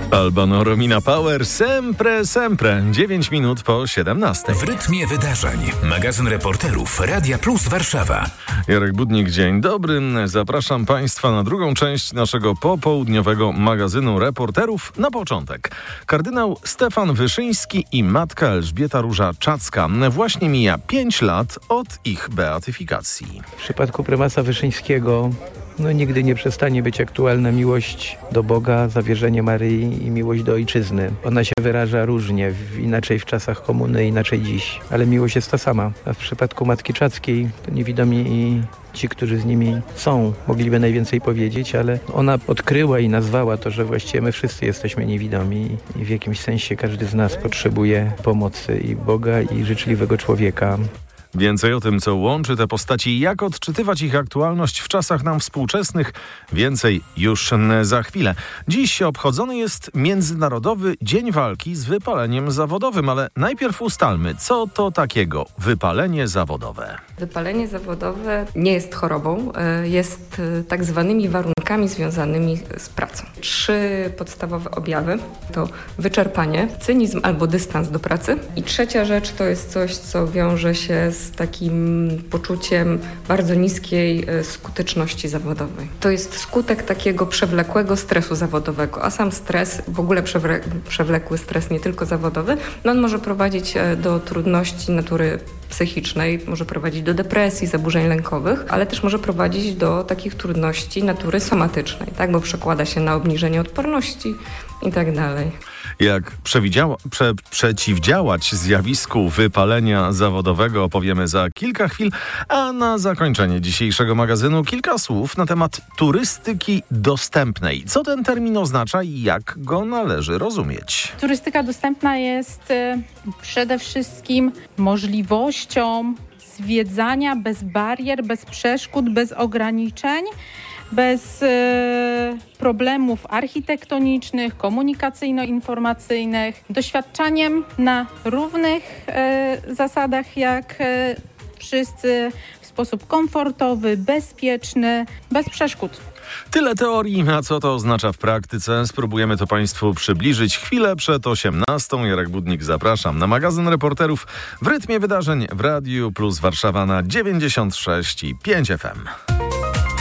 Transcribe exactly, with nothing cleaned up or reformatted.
Albano Romina Power, sempre, sempre. dziewięć minut po siedemnastej. W rytmie wydarzeń. Magazyn reporterów Radia Plus Warszawa. Jarek Budnik, dzień dobry. Zapraszam Państwa na drugą część naszego popołudniowego magazynu reporterów. Na początek kardynał Stefan Wyszyński i matka Elżbieta Róża-Czacka. Właśnie mija pięć lat od ich beatyfikacji. W przypadku prymasa Wyszyńskiego no nigdy nie przestanie być aktualna miłość do Boga, zawierzenie Maryi i miłość do ojczyzny. Ona się wyraża różnie, inaczej w czasach komuny, inaczej dziś, ale miłość jest ta sama. A w przypadku matki Czackiej to niewidomi i ci, którzy z nimi są, mogliby najwięcej powiedzieć, ale ona odkryła i nazwała to, że właściwie my wszyscy jesteśmy niewidomi i w jakimś sensie każdy z nas potrzebuje pomocy i Boga, i życzliwego człowieka. Więcej o tym, co łączy te postaci i jak odczytywać ich aktualność w czasach nam współczesnych. Więcej już za chwilę. Dziś obchodzony jest Międzynarodowy Dzień Walki z Wypaleniem Zawodowym, ale najpierw ustalmy, co to takiego wypalenie zawodowe. Wypalenie zawodowe nie jest chorobą, jest tak zwanymi warunkami związanymi z pracą. Trzy podstawowe objawy to wyczerpanie, cynizm albo dystans do pracy. I trzecia rzecz to jest coś, co wiąże się z takim poczuciem bardzo niskiej skuteczności zawodowej. To jest skutek takiego przewlekłego stresu zawodowego, a sam stres, w ogóle przewle- przewlekły stres, nie tylko zawodowy, no on może prowadzić do trudności natury psychicznej, może prowadzić do depresji, zaburzeń lękowych, ale też może prowadzić do takich trudności natury somatycznej, tak, bo przekłada się na obniżenie odporności i tak dalej. Jak przewidziała, prze, przeciwdziałać zjawisku wypalenia zawodowego opowiemy za kilka chwil, a na zakończenie dzisiejszego magazynu kilka słów na temat turystyki dostępnej. Co ten termin oznacza i jak go należy rozumieć? Turystyka dostępna jest y, przede wszystkim możliwością zwiedzania bez barier, bez przeszkód, bez ograniczeń, bez y, problemów architektonicznych, komunikacyjno-informacyjnych, doświadczaniem na równych y, zasadach jak y, wszyscy, w sposób komfortowy, bezpieczny, bez przeszkód. Tyle teorii, a co to oznacza w praktyce? Spróbujemy to Państwu przybliżyć chwilę przed osiemnastą. Jarek Budnik, zapraszam na magazyn reporterów w rytmie wydarzeń w Radiu Plus Warszawa na dziewięćdziesiąt sześć i pięć F M.